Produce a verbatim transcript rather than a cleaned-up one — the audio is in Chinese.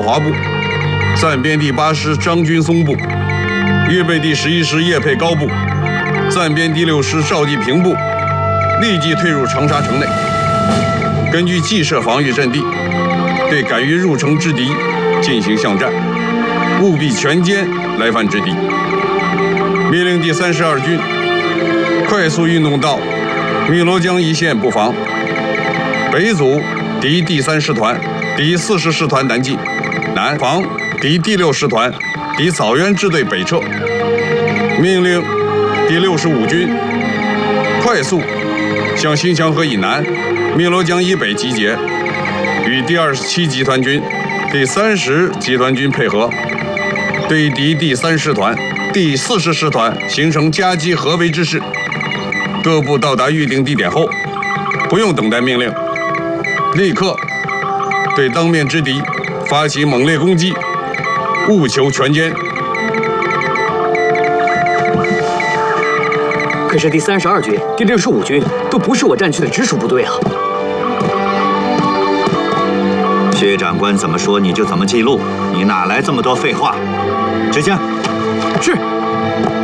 华部，暂编第八师张君松部，预备第十一师叶佩高部，暂编第六师赵继平部，立即退入长沙城内，根据既设防御阵地，对敢于入城之敌进行巷战，务必全歼来犯之敌。命令第三十二军快速运动到汨罗江一线布防，北阻敌第三师团、敌四十师团南进，南防敌第六师团、敌枣园支队北撤。命令第六十五军快速向新墙河以南、汨罗江以北集结，与第二十七集团军、第三十集团军配合，对敌第三师团、第四十师团形成夹击合围之势。各部到达预定地点后，不用等待命令，立刻对当面之敌发起猛烈攻击，务求全歼。 可是第三十二军、第六十五军都不是我战区的直属部队啊！ 薛长官怎么说你就怎么记录，你哪来这么多废话？执行。 是。